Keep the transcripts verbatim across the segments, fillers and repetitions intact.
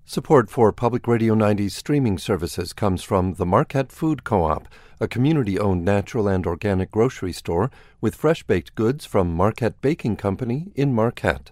Support for Public Radio ninety's streaming services comes from the Marquette Food Co-op, a community-owned natural and organic grocery store with fresh-baked goods from Marquette Baking Company in Marquette.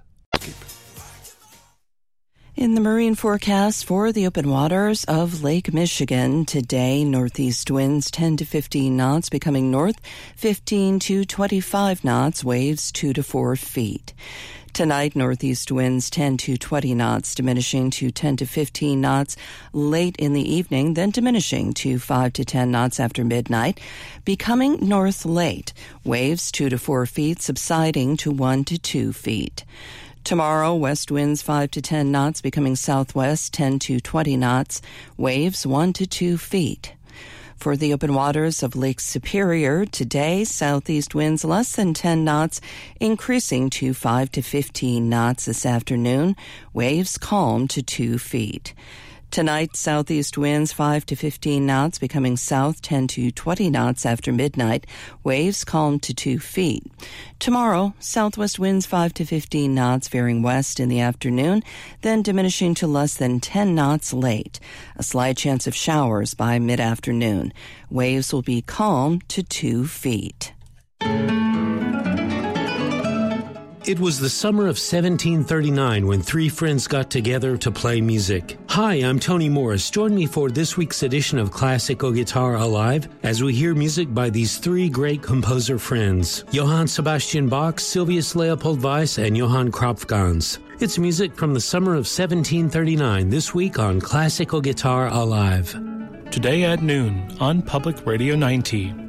In the marine forecast for the open waters of Lake Michigan, today northeast winds ten to fifteen knots, becoming north fifteen to twenty-five knots, waves two to four feet. Tonight, northeast winds ten to twenty knots, diminishing to ten to fifteen knots late in the evening, then diminishing to five to ten knots after midnight, becoming north late. Waves two to four feet, subsiding to one to two feet. Tomorrow, west winds five to ten knots, becoming southwest ten to twenty knots, waves one to two feet. For the open waters of Lake Superior, today, southeast winds less than ten knots, increasing to five to fifteen knots this afternoon, waves calm to two feet. Tonight, southeast winds five to fifteen knots, becoming south ten to twenty knots after midnight, waves calm to two feet. Tomorrow, southwest winds five to fifteen knots, veering west in the afternoon, then diminishing to less than ten knots late. A slight chance of showers by mid-afternoon. Waves will be calm to two feet. It was the summer of seventeen thirty-nine when three friends got together to play music. Hi, I'm Tony Morris. Join me for this week's edition of Classical Guitar Alive as we hear music by these three great composer friends, Johann Sebastian Bach, Sylvius Leopold Weiss, and Johann Kropfgans. It's music from the summer of seventeen thirty-nine this week on Classical Guitar Alive. Today at noon on Public Radio ninety.